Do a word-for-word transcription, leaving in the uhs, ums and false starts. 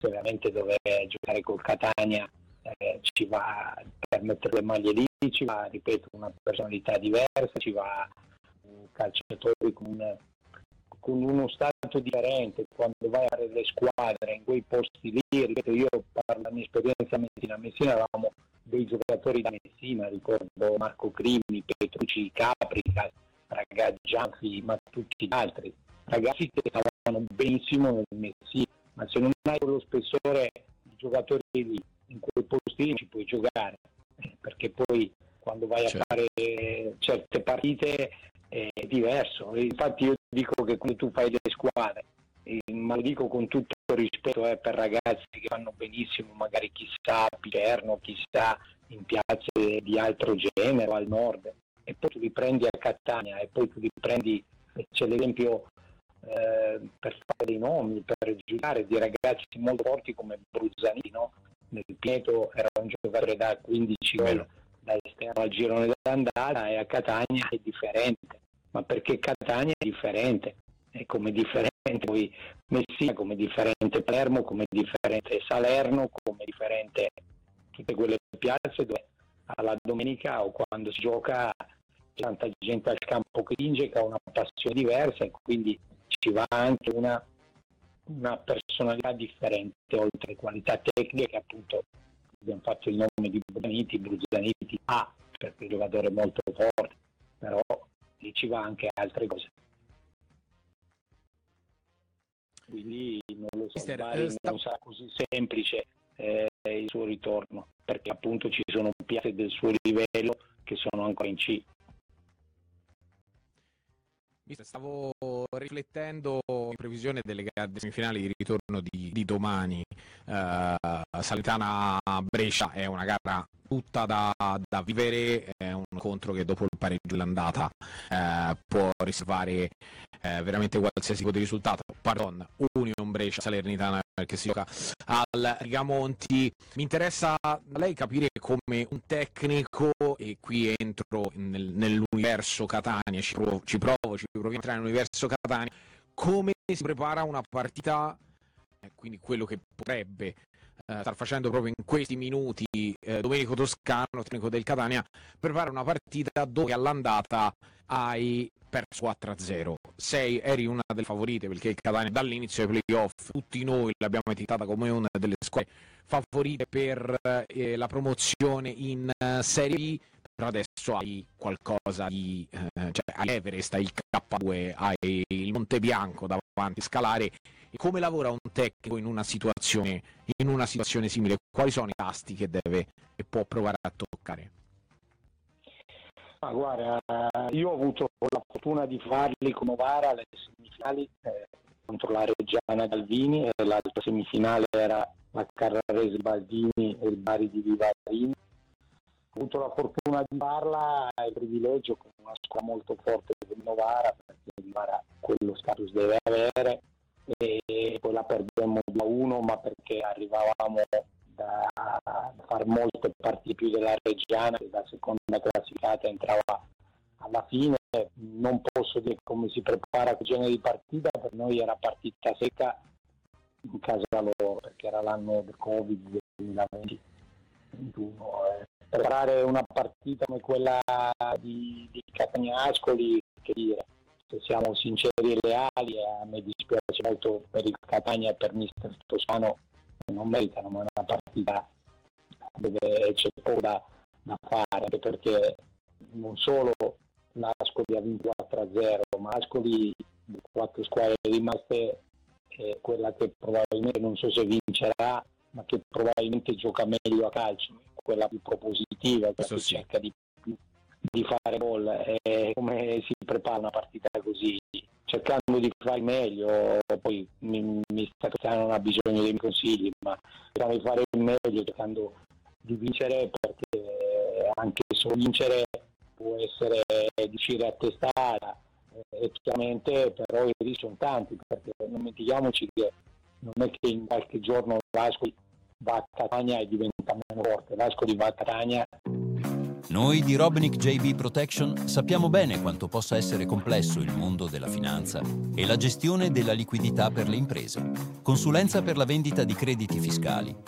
se veramente dove giocare col Catania eh, ci va per mettere le maglie lì, ci va, ripeto, una personalità diversa, ci va un calciatore con, un, con uno stato differente. Quando vai a fare le squadre in quei posti lì, ripeto, io parlo della mia esperienza a Messina, a Messina avevamo dei giocatori da Messina, ricordo Marco Crimi, Petrucci, Caprica, Ragaggianfi, ma tutti gli altri ragazzi che stavano benissimo nel Messina, ma se non hai quello spessore di giocatori lì in quei posti non ci puoi giocare, perché poi quando vai a fare certe partite è diverso. Infatti io dico che quando tu fai le squadre, ma lo dico con tutto il rispetto eh, per ragazzi che fanno benissimo, magari chissà a Picerno, chissà in piazze di altro genere o al nord, e poi tu li prendi a Catania e poi tu li prendi, c'è l'esempio eh, per fare dei nomi, per giocare di ragazzi molto forti come Bruzzanini, no? Nel Pineto era un giocatore da quindici gol da esterno al girone d'andata, e a Catania è differente, ma perché Catania è differente, è come differente poi Messina, come differente Palermo, come differente Salerno, come differente tutte quelle piazze dove alla domenica o quando si gioca c'è tanta gente al campo che vince, che ha una passione diversa, e quindi ci va anche una, una personalità differente, oltre qualità tecniche. Appunto abbiamo fatto il nome di Bruzzaniti, Bruzzaniti ha, perché è un giocatore molto forte, però lì ci va anche altre cose. Quindi non lo so, Mister, Bari eh, sta... non sarà così semplice eh, il suo ritorno, perché appunto ci sono piazze del suo livello che sono ancora in C. Stavo riflettendo in previsione delle gare semifinali di ritorno di, di domani. Uh, Salernitana-Brescia è una gara tutta da, da vivere, è un incontro che dopo il pareggio dell'andata uh, può riservare uh, veramente qualsiasi tipo di risultato. Pardon, Union Brescia Salernitana, perché si gioca al Rigamonti. Mi interessa da lei capire come un tecnico, e qui entro nel, nell'universo Catania, ci provo, ci provo, ci provo a entrare nell'universo Catania, come si prepara una partita, eh, quindi quello che potrebbe eh, star facendo proprio in questi minuti eh, Domenico Toscano, tecnico del Catania, prepara una partita dove all'andata hai perso quattro a zero. Sei, eri una delle favorite, perché il Catania dall'inizio dei playoff tutti noi l'abbiamo etichettata come una delle squadre favorite per eh, la promozione in uh, Serie B, però adesso hai qualcosa di eh, cioè hai Everest, hai il K due, hai il Monte Bianco davanti a scalare. E come lavora un tecnico in una situazione in una situazione simile? Quali sono i tasti che deve e può provare a toccare? Ma guarda, io ho avuto la fortuna di farli come Novara alle semifinali eh, contro la Reggiana Galvini, e l'altra semifinale era la Carrarese Baldini e il Bari di Vivarini. Ho avuto la fortuna di farla e il privilegio con una squadra molto forte del Novara, perché il Novara quello status deve avere, e poi la perdemmo due a uno, ma perché arrivavamo da fare molte partite più della Reggiana, che da seconda classificata entrava alla fine. Non posso dire come si prepara quel genere di partita, per noi era partita secca in casa loro, perché era l'anno del Covid del duemilaventuno. Eh. Preparare una partita come quella di, di Catania Ascoli, che dire, se siamo sinceri e leali, a me dispiace molto per il Catania e per mister Toscano, non meritano, ma è una partita dove c'è poco da, da fare, anche perché non solo l'Ascoli ha vinto quattro a zero, ma Ascoli, di quattro squadre rimaste, è quella che probabilmente, non so se vincerà, ma che probabilmente gioca meglio a calcio, quella più propositiva, quella che sì. cerca di, di fare gol. E come si prepara una partita così? Cercando di fare meglio. Poi mi, mi sta non ha bisogno dei miei consigli, ma cercando di fare il meglio, cercando di vincere, perché anche solo vincere può essere riuscire a testare, e chiaramente però i rischi sono tanti, perché non dimentichiamoci che non è che in qualche giorno l'Ascoli va a Catania e diventa meno forte, l'Ascoli va a Catania Noi di Robnick J B Protection sappiamo bene quanto possa essere complesso il mondo della finanza e la gestione della liquidità per le imprese. Consulenza per la vendita di crediti fiscali,